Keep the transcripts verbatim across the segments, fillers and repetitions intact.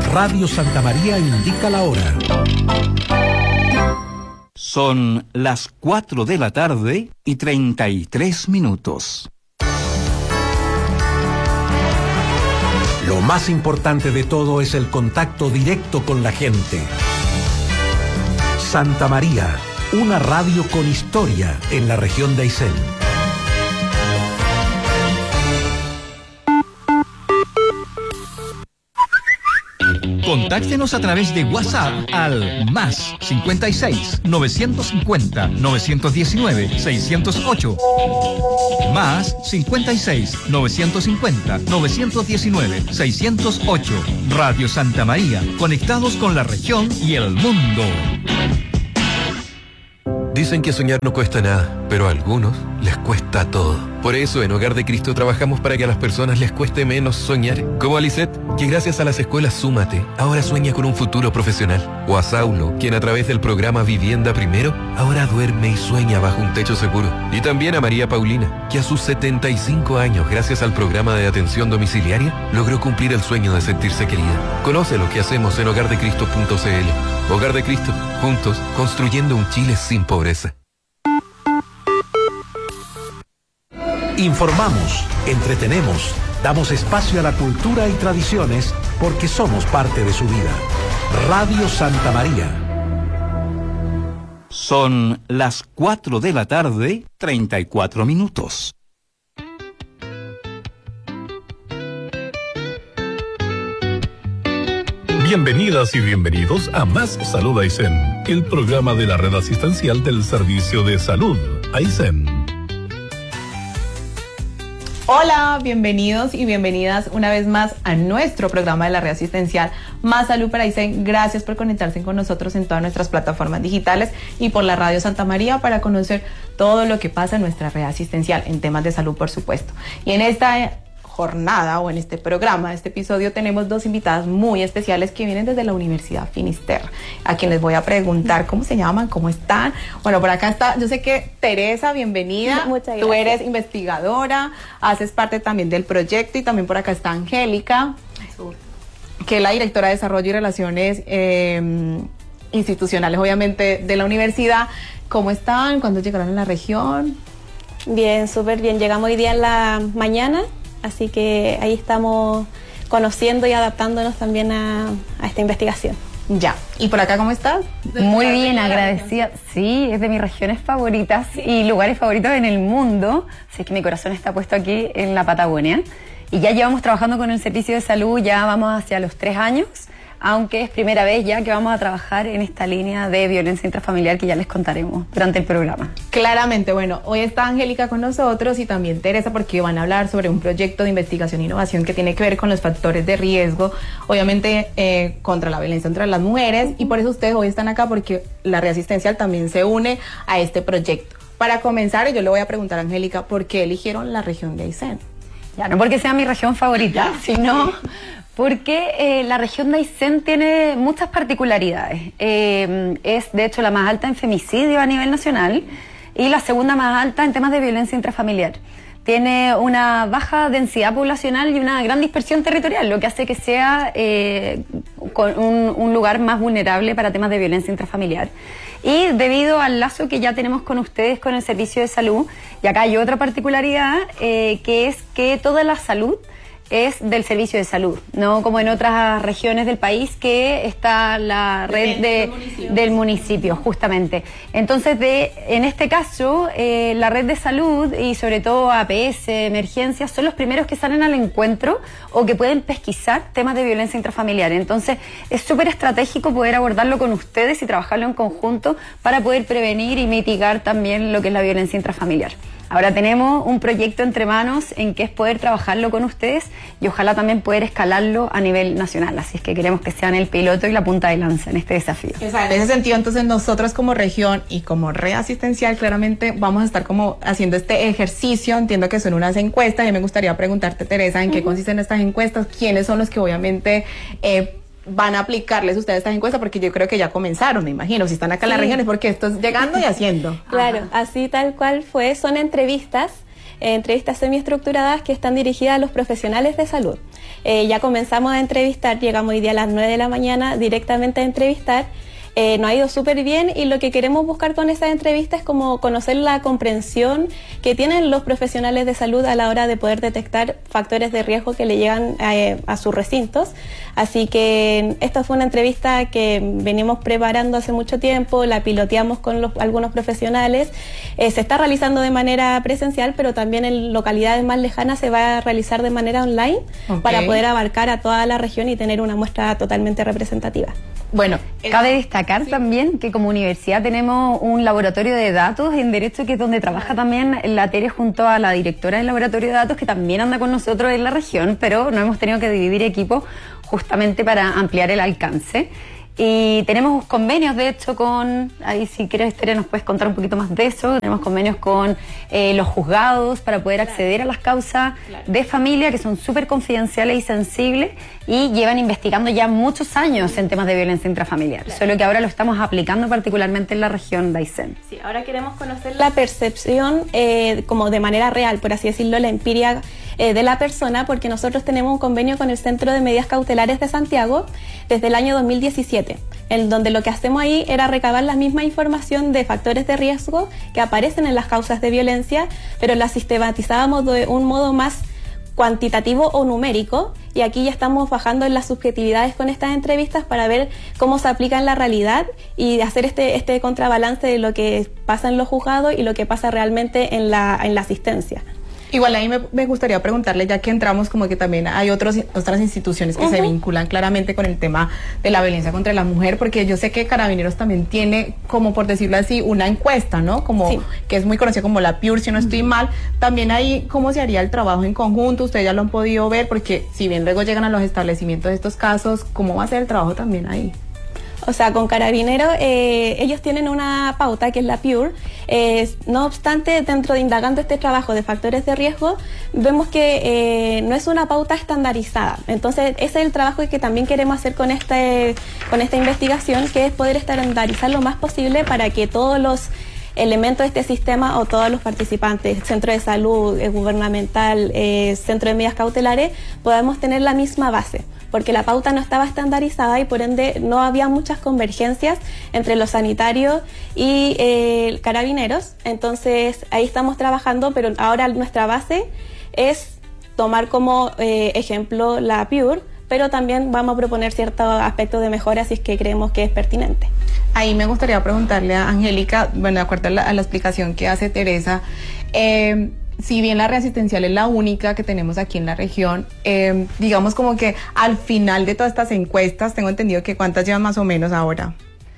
Radio Santa María indica la hora. Son las cuatro de la tarde y treinta y tres minutos. Lo más importante de todo es el contacto directo con la gente. Santa María, una radio con historia en la región de Aysén. Contáctenos a través de WhatsApp al más cincuenta y seis, novecientos cincuenta, novecientos diecinueve, seiscientos ocho. Más cincuenta y seis, novecientos cincuenta, novecientos diecinueve, seiscientos ocho. Radio Santa María, conectados con la región y el mundo. Dicen que soñar no cuesta nada, pero a algunos les cuesta todo. Por eso en Hogar de Cristo trabajamos para que a las personas les cueste menos soñar. Como a Lisette, que gracias a las escuelas Súmate, ahora sueña con un futuro profesional. O a Saulo, quien a través del programa Vivienda Primero, ahora duerme y sueña bajo un techo seguro. Y también a María Paulina, que a sus setenta y cinco años, gracias al programa de atención domiciliaria, logró cumplir el sueño de sentirse querida. Conoce lo que hacemos en hogar de cristo punto c l. Hogar de Cristo, juntos, construyendo un Chile sin pobreza. Informamos, entretenemos, damos espacio a la cultura y tradiciones porque somos parte de su vida. Radio Santa María. Son las cuatro de la tarde, treinta y cuatro minutos. Bienvenidas y bienvenidos a Más Salud Aysén, el programa de la red asistencial del Servicio de Salud Aysén. Hola, bienvenidos y bienvenidas una vez más a nuestro programa de la red asistencial Más Salud para Aysén. Gracias por conectarse con nosotros en todas nuestras plataformas digitales y por la Radio Santa María para conocer todo lo que pasa en nuestra red asistencial en temas de salud, por supuesto. Y en esta jornada o en este programa, este episodio, tenemos dos invitadas muy especiales que vienen desde la Universidad Finisterre, a quienes voy a preguntar cómo se llaman, cómo están. Bueno, por acá está, yo sé que Teresa, bienvenida. Muchas gracias. Tú eres investigadora, haces parte también del proyecto, y también por acá está Angélica, que es la directora de Desarrollo y Relaciones eh, Institucionales, obviamente, de la universidad. ¿Cómo están? ¿Cuándo llegaron a la región? Bien, súper bien. Llegamos hoy día en la mañana. Así que ahí estamos conociendo y adaptándonos también a, a esta investigación. Ya. ¿Y por acá cómo estás? Muy bien, agradecida. Sí, es de mis regiones favoritas y lugares favoritos en el mundo. Así que mi corazón está puesto aquí en la Patagonia. Y ya llevamos trabajando con el servicio de salud, ya vamos hacia los tres años, aunque es primera vez ya que vamos a trabajar en esta línea de violencia intrafamiliar que ya les contaremos durante el programa. Claramente, bueno, hoy está Angélica con nosotros y también Teresa, porque van a hablar sobre un proyecto de investigación e innovación que tiene que ver con los factores de riesgo, obviamente eh, contra la violencia entre las mujeres, y por eso ustedes hoy están acá, porque la red asistencial también se une a este proyecto. Para comenzar, yo le voy a preguntar a Angélica, ¿por qué eligieron la región de Aysén? Ya, no porque sea mi región favorita, sino porque eh, la región de Aysén tiene muchas particularidades. Eh, es, de hecho, la más alta en femicidio a nivel nacional y la segunda más alta en temas de violencia intrafamiliar. Tiene una baja densidad poblacional y una gran dispersión territorial, lo que hace que sea eh, con un, un lugar más vulnerable para temas de violencia intrafamiliar. Y debido al lazo que ya tenemos con ustedes, con el servicio de salud, y acá hay otra particularidad, eh, que es que toda la salud es del servicio de salud, no como en otras regiones del país que está la red de, del municipio, justamente. Entonces, de, en este caso, eh, la red de salud y sobre todo A P S, emergencias, son los primeros que salen al encuentro o que pueden pesquisar temas de violencia intrafamiliar. Entonces, es súper estratégico poder abordarlo con ustedes y trabajarlo en conjunto para poder prevenir y mitigar también lo que es la violencia intrafamiliar. Ahora tenemos un proyecto entre manos en que es poder trabajarlo con ustedes y ojalá también poder escalarlo a nivel nacional. Así es que queremos que sean el piloto y la punta de lanza en este desafío. En ese sentido, entonces, nosotros como región y como red asistencial, claramente vamos a estar como haciendo este ejercicio. Entiendo que son unas encuestas y me gustaría preguntarte, Teresa, ¿en uh-huh. qué consisten estas encuestas? ¿Quiénes son los que obviamente eh, van a aplicarles ustedes estas encuestas? Porque yo creo que ya comenzaron, me imagino. Si están acá sí. en las regiones, porque esto es llegando y haciendo. Claro, Ajá. así tal cual fue. Son entrevistas eh, entrevistas semiestructuradas que están dirigidas a los profesionales de salud. Eh, ya comenzamos a entrevistar, llegamos hoy día a las nueve de la mañana directamente a entrevistar. Eh, nos ha ido súper bien y lo que queremos buscar con esa entrevista es como conocer la comprensión que tienen los profesionales de salud a la hora de poder detectar factores de riesgo que le llegan a, a sus recintos. Así que esta fue una entrevista que venimos preparando hace mucho tiempo, la piloteamos con los, algunos profesionales, eh, se está realizando de manera presencial, pero también en localidades más lejanas se va a realizar de manera online, okay, para poder abarcar a toda la región y tener una muestra totalmente representativa. Bueno, cabe destacar sí. también que como universidad tenemos un laboratorio de datos en Derecho, que es donde trabaja también la Tere junto a la directora del laboratorio de datos, que también anda con nosotros en la región, pero no hemos tenido que dividir equipo justamente para ampliar el alcance. Y tenemos convenios, de hecho, con, ahí si quieres, Tere, nos puedes contar un poquito más de eso. Tenemos convenios con eh, los juzgados para poder acceder a las causas claro. de familia, que son súper confidenciales y sensibles, y llevan investigando ya muchos años en temas de violencia intrafamiliar, claro. solo que ahora lo estamos aplicando particularmente en la región de Aysén. Sí, ahora queremos conocer la percepción eh, como de manera real, por así decirlo, la empiria eh, de la persona, porque nosotros tenemos un convenio con el Centro de Medidas Cautelares de Santiago desde el año dos mil diecisiete, en donde lo que hacemos ahí era recabar la misma información de factores de riesgo que aparecen en las causas de violencia, pero la sistematizábamos de un modo más cuantitativo o numérico, y aquí ya estamos bajando en las subjetividades con estas entrevistas para ver cómo se aplica en la realidad y hacer este, este contrabalance de lo que pasa en los juzgados y lo que pasa realmente en la, en la asistencia. Igual a mí me, me gustaría preguntarle, ya que entramos, como que también hay otros, otras instituciones que uh-huh. se vinculan claramente con el tema de la violencia contra la mujer, porque yo sé que Carabineros también tiene, como por decirlo así, una encuesta, ¿no? Como sí. que es muy conocida como la P U R, si no estoy uh-huh. mal. También ahí, ¿cómo se haría el trabajo en conjunto? Ustedes ya lo han podido ver, porque si bien luego llegan a los establecimientos de estos casos, ¿cómo va a ser el trabajo también ahí? O sea, con Carabineros, eh, ellos tienen una pauta que es la P U R. Eh, no obstante, dentro de indagando este trabajo de factores de riesgo, vemos que eh, no es una pauta estandarizada. Entonces, ese es el trabajo que también queremos hacer con, este, con esta investigación, que es poder estandarizar lo más posible para que todos los elementos de este sistema o todos los participantes, centro de salud, eh, gubernamental, eh, centro de medidas cautelares, podamos tener la misma base, porque la pauta no estaba estandarizada y por ende no había muchas convergencias entre los sanitarios y eh, Carabineros. Entonces ahí estamos trabajando, pero ahora nuestra base es tomar como eh, ejemplo la P U R, pero también vamos a proponer ciertos aspectos de mejora si es que creemos que es pertinente. Ahí me gustaría preguntarle a Angélica, bueno, de acuerdo a la, a la explicación que hace Teresa, eh, si bien la reasistencial es la única que tenemos aquí en la región, eh, digamos como que al final de todas estas encuestas, tengo entendido que ¿cuántas llevan más o menos ahora?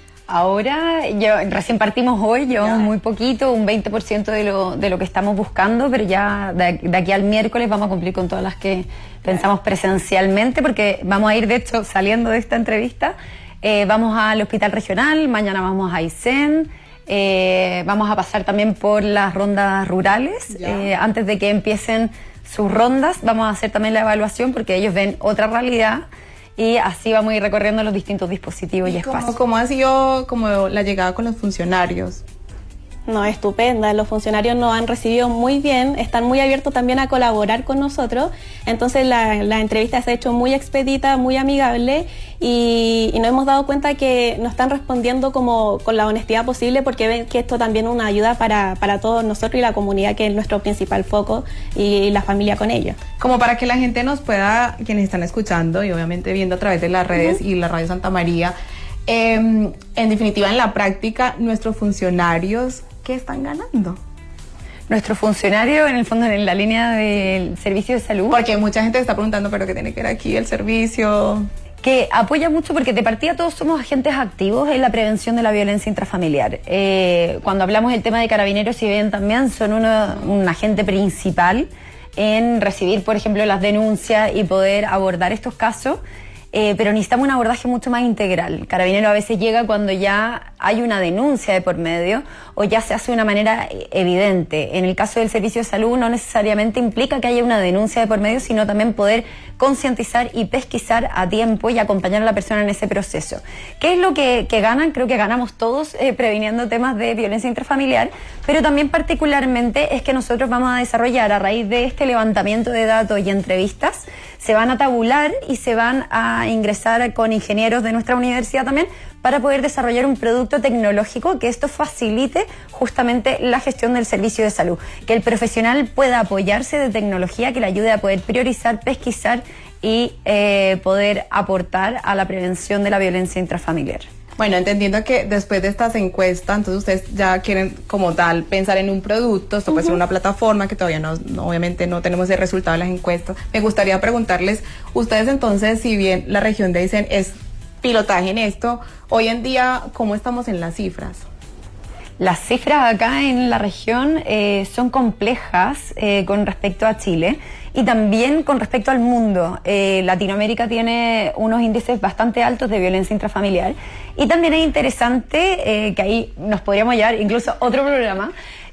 Ahora, yo, recién partimos hoy, llevamos muy poquito, un veinte por ciento de lo, de lo que estamos buscando, pero ya de, de aquí al miércoles vamos a cumplir con todas las que pensamos presencialmente, porque vamos a ir, de hecho, saliendo de esta entrevista, eh, vamos al hospital regional, mañana vamos a Aysén, eh, vamos a pasar también por las rondas rurales, eh, antes de que empiecen sus rondas, vamos a hacer también la evaluación, porque ellos ven otra realidad. Y así vamos a ir recorriendo los distintos dispositivos y, y espacios. ¿Cómo, cómo ha sido como la llegada con los funcionarios? No, estupenda. Los funcionarios nos han recibido muy bien, están muy abiertos también a colaborar con nosotros. Entonces la, la entrevista se ha hecho muy expedita, muy amigable y, y nos hemos dado cuenta que nos están respondiendo como con la honestidad posible, porque ven que esto también es una ayuda para, para todos nosotros y la comunidad, que es nuestro principal foco, y la familia con ellos. Como para que la gente nos pueda, quienes están escuchando y obviamente viendo a través de las redes uh-huh. y la Radio Santa María, eh, en definitiva en la práctica, nuestros funcionarios, ¿qué están ganando? Nuestro funcionario, en el fondo, en la línea del servicio de salud. Porque mucha gente está preguntando, ¿pero qué tiene que ver aquí el servicio? Que apoya mucho, porque de partida todos somos agentes activos en la prevención de la violencia intrafamiliar. Eh, cuando hablamos del tema de Carabineros, si bien también son uno, un agente principal en recibir, por ejemplo, las denuncias y poder abordar estos casos. Eh, pero necesitamos un abordaje mucho más integral. Carabinero a veces llega cuando ya hay una denuncia de por medio o ya se hace de una manera evidente. En el caso del servicio de salud no necesariamente implica que haya una denuncia de por medio, sino también poder concientizar y pesquisar a tiempo y acompañar a la persona en ese proceso. ¿Qué es lo que, que ganan? Creo que ganamos todos eh, previniendo temas de violencia intrafamiliar, pero también particularmente es que nosotros vamos a desarrollar a raíz de este levantamiento de datos y entrevistas, se van a tabular y se van a ingresar con ingenieros de nuestra universidad también para poder desarrollar un producto tecnológico que esto facilite justamente la gestión del servicio de salud, que el profesional pueda apoyarse de tecnología que le ayude a poder priorizar, pesquisar y eh, poder aportar a la prevención de la violencia intrafamiliar. Bueno, entendiendo que después de estas encuestas, entonces ustedes ya quieren como tal pensar en un producto, esto puede uh-huh. ser una plataforma que todavía no, no, obviamente no tenemos el resultado de las encuestas. Me gustaría preguntarles, ustedes entonces, si bien la región de Aysén es pilotaje en esto, hoy en día, ¿cómo estamos en las cifras? Las cifras acá en la región eh, son complejas eh, con respecto a Chile y también con respecto al mundo. Eh, Latinoamérica tiene unos índices bastante altos de violencia intrafamiliar y también es interesante, eh, que ahí nos podríamos llevar incluso otro programa,